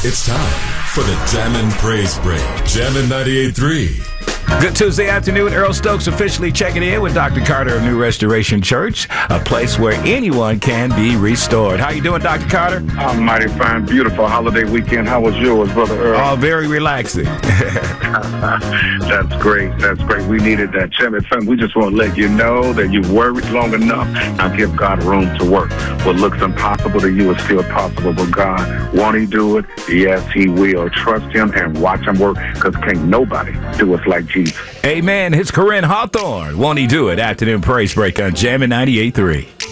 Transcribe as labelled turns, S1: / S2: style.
S1: It's time for the Jammin' Praise Break. Jammin' 98.3.
S2: Good Tuesday afternoon. Earl Stokes officially checking in with Dr. Carter of New Restoration Church, a place where anyone can be restored. How you doing, Dr. Carter?
S3: I'm mighty fine. Beautiful holiday weekend. How was yours, Brother Earl?
S2: Oh, very relaxing.
S3: That's great. That's great. We needed that. Chairman, we just want to let you know that you've worried long enough. Now give God room to work. What looks impossible to you is still possible with God. Won't he do it? Yes, he will. Trust him and watch him work, because can't nobody do us like Jesus.
S2: Amen. It's Corinne Hawthorne. Won't he do it? Afternoon Praise Break on Jammin' 98.3.